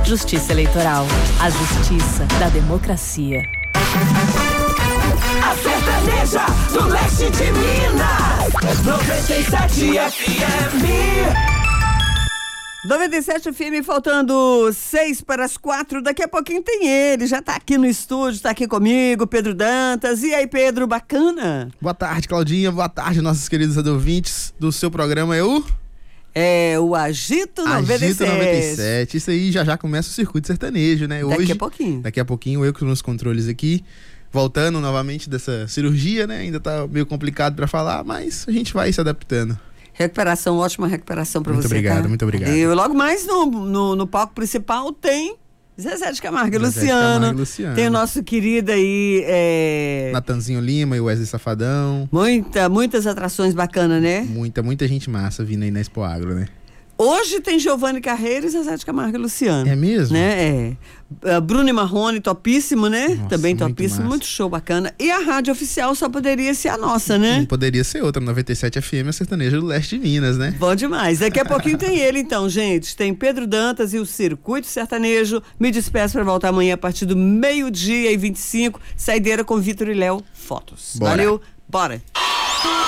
Justiça Eleitoral, a justiça da democracia. A sertaneja do leste de Minas, 97 FM. 97 FM, faltando 3:06. Daqui a pouquinho tem ele, já tá aqui no estúdio, tá aqui comigo, Pedro Dantas. E aí, Pedro, bacana? Boa tarde, Claudinha, boa tarde, nossos queridos ouvintes do seu programa. O Agito 97. Agito 97, isso aí já começa o circuito sertanejo, né? Daqui a pouquinho. Daqui a pouquinho, eu com os controles aqui, voltando novamente dessa cirurgia, né? Ainda tá meio complicado pra falar, mas a gente vai se adaptando. Recuperação, ótima recuperação pra você, obrigado, tá? Muito obrigado. E logo mais no palco principal tem Zezé de Camargo e Luciano. Tem o nosso querido aí... Natanzinho Lima e o Wesley Safadão. Muitas atrações bacanas, né? Muita gente massa vindo aí na Expo Agro, né? Hoje tem Giovanni Carreiro e Zezé de Camargo e Luciano. É mesmo? Né? Bruno e Marrone, topíssimo, né? Nossa, também topíssimo, muito show bacana. E a rádio oficial só poderia ser a nossa, né? Não poderia ser outra, 97 FM, a sertaneja do leste de Minas, né? Bom demais. Daqui a pouquinho tem ele, então, gente. Tem Pedro Dantas e o Circuito Sertanejo. Me despeço para voltar amanhã a partir do 12:25. Saideira com Vitor e Léo Fotos. Bora. Valeu, bora!